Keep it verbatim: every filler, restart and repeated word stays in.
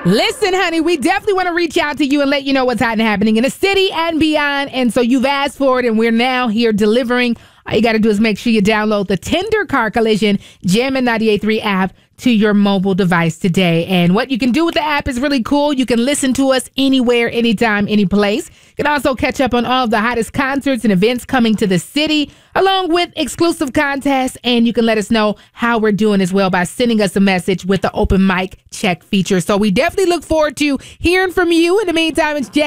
Listen, honey, we definitely want to reach out to you and let you know what's hot and happening in the city and beyond. And so you've asked for it, and we're now here delivering. All you got to do is make sure you download the Tender Car Collision Jammin' ninety-eight point three app to your mobile device today. And what you can do with the app is really cool. You can listen to us anywhere, anytime, any place. You can also catch up on all of the hottest concerts and events coming to the city, along with exclusive contests. And you can let us know how we're doing as well by sending us a message with the open mic check feature. So we definitely look forward to hearing from you. In the meantime, it's Jay.